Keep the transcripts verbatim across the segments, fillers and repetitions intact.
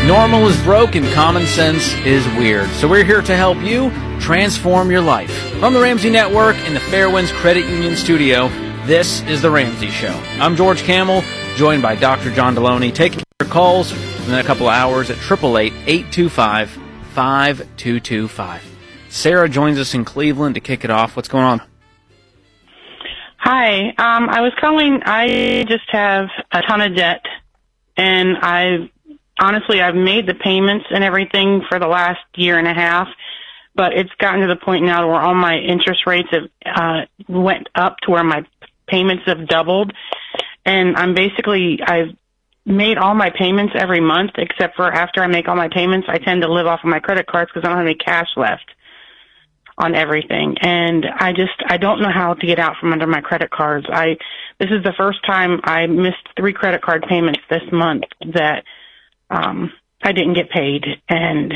Normal is broke and common sense is weird. So we're here to help you transform your life. From the Ramsey Network in the Fairwinds Credit Union studio, this is The Ramsey Show. I'm George Camel, joined by Doctor John Deloney, taking your calls in a couple of hours at eight eight eight, eight two five, five two two five. Sarah joins us in Cleveland to kick it off. What's going on? Hi. Um, I was calling. I just have a ton of debt, and I've honestly, I've made the payments and everything for the last year and a half, but it's gotten to the point now where all my interest rates have uh, went up to where my payments have doubled, and I'm basically, I've made all my payments every month, except for after I make all my payments, I tend to live off of my credit cards because I don't have any cash left on everything, and I just, I don't know how to get out from under my credit cards. I, this is the first time I missed three credit card payments this month that Um, I didn't get paid, and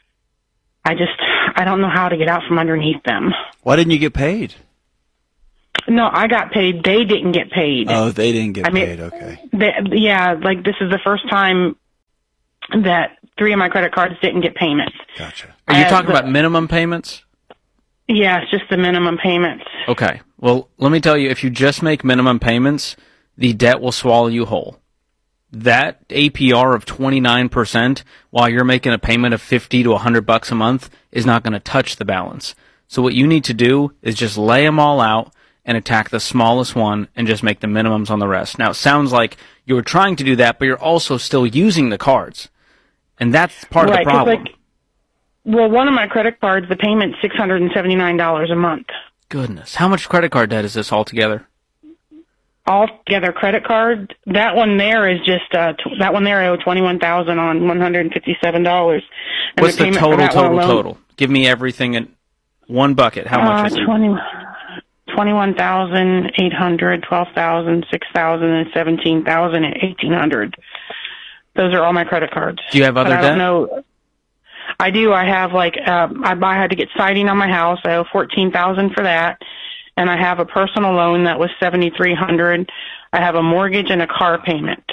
I just, I don't know how to get out from underneath them. Why didn't you get paid? No, I got paid. They didn't get paid. Oh, they didn't get I mean, paid, okay. They, yeah, like this is the first time that three of my credit cards didn't get payments. Gotcha. Are you Uh, talking the- about minimum payments? Yeah, it's just the minimum payments. Okay. Well, let me tell you, if you just make minimum payments, the debt will swallow you whole. That A P R of twenty-nine percent while you're making a payment of fifty to one hundred bucks a month is not going to touch the balance. So what you need to do is just lay them all out and attack the smallest one and just make the minimums on the rest. Now, it sounds like you were trying to do that, but you're also still using the cards. And that's part right, of the problem. Like, well, one of my credit cards, the payment's six hundred seventy-nine dollars a month. Goodness. How much credit card debt is this altogether? Altogether credit card, that one there is just, uh, t- that one there I owe twenty-one thousand dollars on one hundred fifty-seven dollars. And What's the, payment for total, that one total, alone- total? Give me everything in one bucket. How much uh, is it? twenty, twenty-one thousand eight hundred, twelve thousand, six thousand, and seventeen thousand and eighteen hundred. Those are all my credit cards. Do you have other but I debt? don't know. I do. I have like, uh, I, I had to get siding on my house. I owe fourteen thousand dollars for that. And I have a personal loan that was seventy-three hundred dollars. I have a mortgage and a car payment.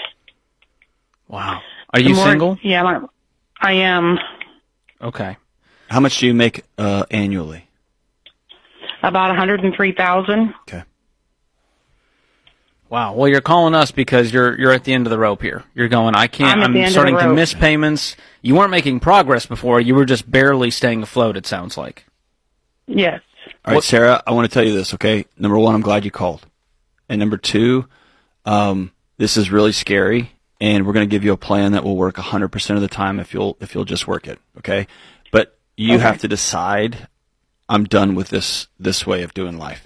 Wow. Are you mor- single? Yeah, my, I am. Okay. How much do you make uh, annually? About one hundred three thousand dollars. Okay. Wow. Well, you're calling us because you're you're at the end of the rope here. You're going, I can't, I'm at I'm, the end of starting the to rope. miss payments. You weren't making progress before. You were just barely staying afloat, it sounds like. Yes. All right, What- Sarah, I want to tell you this, okay? Number one, I'm glad you called. And number two, um, this is really scary, and we're going to give you a plan that will work one hundred percent of the time if you'll if you'll just work it, okay? But you Okay. have to decide, I'm done with this this way of doing life.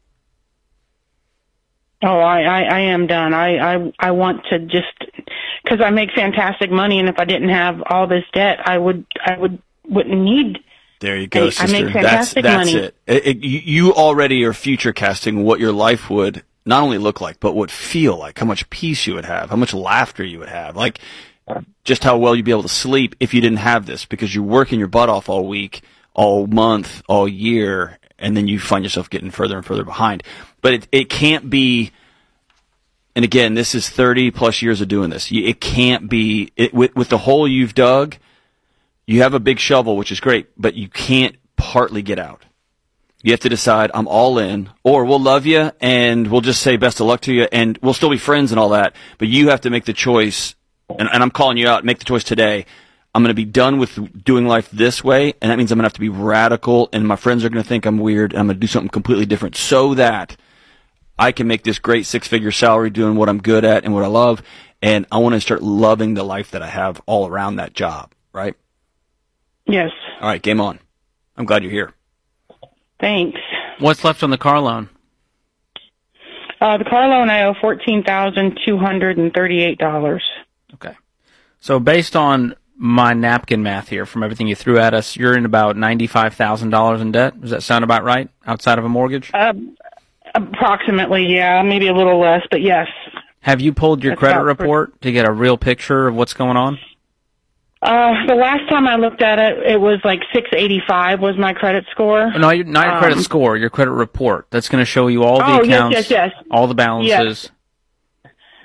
Oh, I, I, I am done. I, I, I want to just, because I make fantastic money, and if I didn't have all this debt, I would, I would, wouldn't need. There you go, Hey, I sister. make fantastic that's that's money. it. It, it. You you already are future casting what your life would not only look like, but would feel like, how much peace you would have, how much laughter you would have, like just how well you'd be able to sleep if you didn't have this, because you're working your butt off all week, all month, all year, and then you find yourself getting further and further behind. But it it can't be. And again, this is thirty plus years of doing this. You- It can't be it, with with the hole you've dug. You have a big shovel, which is great, but you can't partly get out. You have to decide, I'm all in, or we'll love you and we'll just say best of luck to you and we'll still be friends and all that. But you have to make the choice, and, and I'm calling you out, make the choice today. I'm going to be done with doing life this way, and that means I'm going to have to be radical, and my friends are going to think I'm weird, and I'm going to do something completely different so that I can make this great six-figure salary doing what I'm good at and what I love, and I want to start loving the life that I have all around that job, right? Yes. All right, game on. I'm glad you're here. Thanks. What's left on the car loan? Uh, the car loan, I owe fourteen thousand two hundred thirty-eight dollars. Okay. So based on my napkin math here from everything you threw at us, you're in about ninety-five thousand dollars in debt. Does that sound about right, outside of a mortgage? Uh, approximately, yeah, maybe a little less, but yes. Have you pulled your That's credit about report to get a real picture of what's going on? Uh, the last time I looked at it, it was like six eighty-five was my credit score. No, your- not your credit Um, score, your credit report. That's going to show you all the Oh, yes, accounts, yes, yes. all the balances.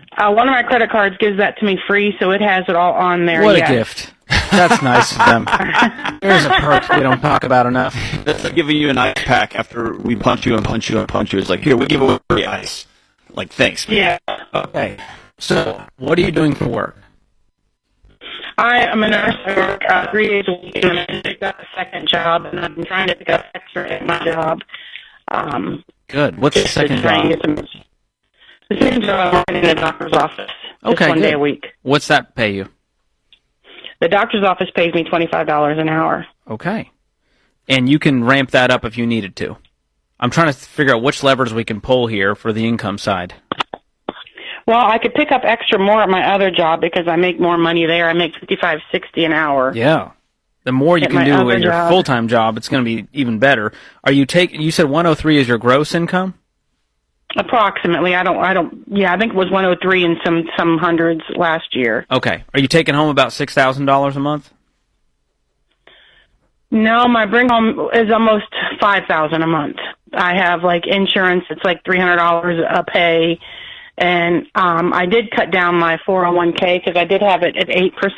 Uh, one of my credit cards gives that to me free, so it has it all on there. What yes. a gift. That's nice of them. There's a perk we don't talk about enough. That's like giving you an ice pack after we punch you and punch you and punch you. It's like, here, we give away free ice. Like, thanks. Yeah. Okay. So, what are you doing for work? I am a nurse. I work uh, three days a week, and I picked up a second job, and I've been trying to pick up extra at my job. Um, Good. What's the second job? Some, the second job I'm working in a doctor's office. Just Okay, one good. day a week. What's that pay you? The doctor's office pays me twenty-five dollars an hour. Okay. And you can ramp that up if you needed to. I'm trying to figure out which levers we can pull here for the income side. Well, I could pick up extra more at my other job because I make more money there. I make fifty-five, sixty an hour. Yeah. The more you At can my do other at your job. full-time job, it's going to be even better. Are you taking? You said one oh three is your gross income? Approximately. I don't, I don't, yeah, I think it was one oh three and some, some hundreds last year. Okay. Are you taking home about six thousand dollars a month? No, my bring home is almost five thousand a month. I have like insurance. It's like three hundred dollars a pay. And, um, I did cut down my four oh one k because I did have it at eight percent